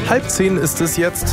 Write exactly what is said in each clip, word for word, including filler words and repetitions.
halb zehn ist es jetzt.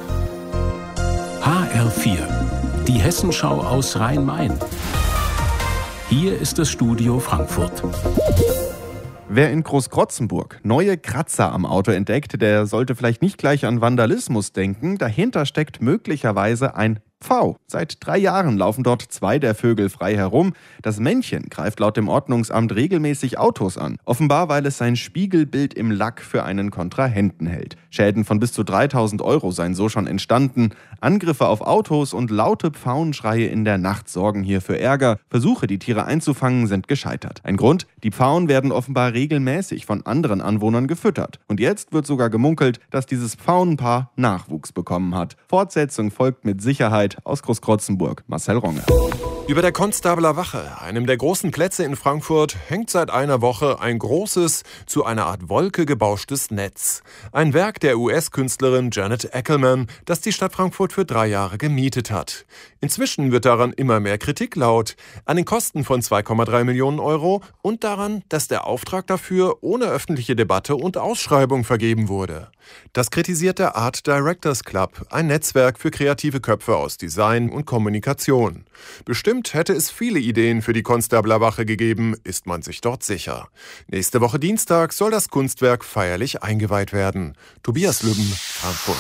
H R vier, die Hessenschau aus Rhein-Main. Hier ist das Studio Frankfurt. Wer in Großkrotzenburg neue Kratzer am Auto entdeckt, der sollte vielleicht nicht gleich an Vandalismus denken. Dahinter steckt möglicherweise ein Pfau. Seit drei Jahren laufen dort zwei der Vögel frei herum. Das Männchen greift laut dem Ordnungsamt regelmäßig Autos an. Offenbar, weil es sein Spiegelbild im Lack für einen Kontrahenten hält. Schäden von bis zu dreitausend Euro seien so schon entstanden. Angriffe auf Autos und laute Pfauenschreie in der Nacht sorgen hier für Ärger. Versuche, die Tiere einzufangen, sind gescheitert. Ein Grund? Die Pfauen werden offenbar regelmäßig von anderen Anwohnern gefüttert. Und jetzt wird sogar gemunkelt, dass dieses Pfauenpaar Nachwuchs bekommen hat. Fortsetzung folgt mit Sicherheit. Aus Großkrotzenburg, Marcel Ronge. Über der Konstabler Wache, einem der großen Plätze in Frankfurt, hängt seit einer Woche ein großes, zu einer Art Wolke gebauschtes Netz. Ein Werk der U S-Künstlerin Janet Ackerman, das die Stadt Frankfurt für drei Jahre gemietet hat. Inzwischen wird daran immer mehr Kritik laut. An den Kosten von zwei Komma drei Millionen Euro und daran, dass der Auftrag dafür ohne öffentliche Debatte und Ausschreibung vergeben wurde. Das kritisiert der Art Directors Club, ein Netzwerk für kreative Köpfe aus Design und Kommunikation. Bestimmt hätte es viele Ideen für die Konstabler Wache gegeben, ist man sich dort sicher. Nächste Woche Dienstag soll das Kunstwerk feierlich eingeweiht werden. Tobias Lübben, Frankfurt.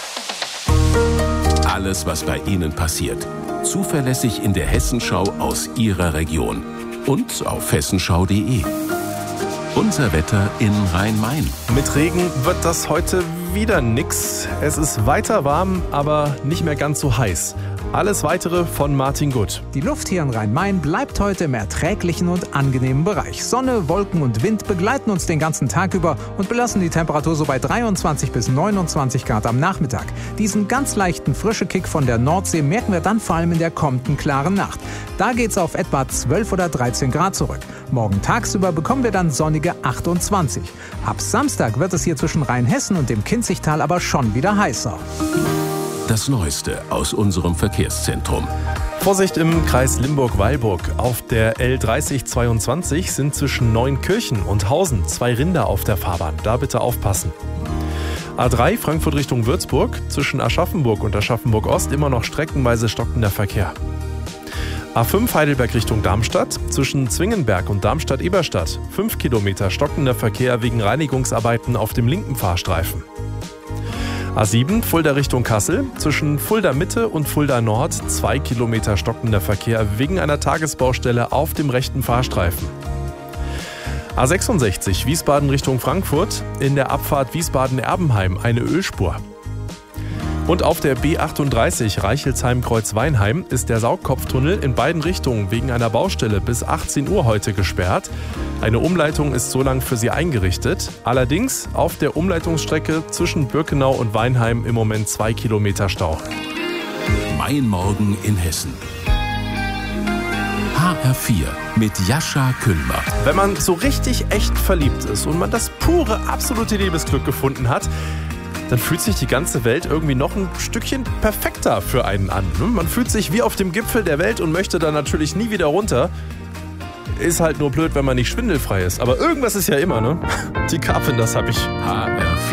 Alles, was bei Ihnen passiert. Zuverlässig in der Hessenschau aus Ihrer Region. Und auf hessenschau punkt de. Unser Wetter in Rhein-Main. Mit Regen wird das heute wieder nix. Es ist weiter warm, aber nicht mehr ganz so heiß. Alles Weitere von Martin Gutt. Die Luft hier in Rhein-Main bleibt heute im erträglichen und angenehmen Bereich. Sonne, Wolken und Wind begleiten uns den ganzen Tag über und belassen die Temperatur so bei dreiundzwanzig bis neunundzwanzig Grad am Nachmittag. Diesen ganz leichten frische Kick von der Nordsee merken wir dann vor allem in der kommenden klaren Nacht. Da geht's auf etwa zwölf oder dreizehn Grad zurück. Morgen tagsüber bekommen wir dann sonnige achtundzwanzig. Ab Samstag wird es hier zwischen Rheinhessen und dem Kinzigtal aber schon wieder heißer. Das Neueste aus unserem Verkehrszentrum. Vorsicht im Kreis Limburg-Weilburg. Auf der L dreißig zweiundzwanzig sind zwischen Neunkirchen und Hausen zwei Rinder auf der Fahrbahn. Da bitte aufpassen. A drei Frankfurt Richtung Würzburg. Zwischen Aschaffenburg und Aschaffenburg-Ost immer noch streckenweise stockender Verkehr. A fünf Heidelberg Richtung Darmstadt. Zwischen Zwingenberg und Darmstadt-Eberstadt. fünf Kilometer stockender Verkehr wegen Reinigungsarbeiten auf dem linken Fahrstreifen. A sieben Fulda Richtung Kassel. Zwischen Fulda Mitte und Fulda Nord zwei Kilometer stockender Verkehr wegen einer Tagesbaustelle auf dem rechten Fahrstreifen. A sechsundsechzig Wiesbaden Richtung Frankfurt. In der Abfahrt Wiesbaden-Erbenheim eine Ölspur. Und auf der B achtunddreißig Reichelsheim-Kreuzweinheim ist der Saugkopftunnel in beiden Richtungen wegen einer Baustelle bis achtzehn Uhr heute gesperrt. Eine Umleitung ist so lang für sie eingerichtet. Allerdings auf der Umleitungsstrecke zwischen Birkenau und Weinheim im Moment zwei Kilometer Stau. Mein Morgen in Hessen. H R vier mit Jascha Kühlmann. Wenn man so richtig echt verliebt ist und man das pure, absolute Liebesglück gefunden hat, dann fühlt sich die ganze Welt irgendwie noch ein Stückchen perfekter für einen an. Man fühlt sich wie auf dem Gipfel der Welt und möchte dann natürlich nie wieder runter. Ist halt nur blöd, wenn man nicht schwindelfrei ist. Aber irgendwas ist ja immer, ne? Die Carpenters hab ich. H R vier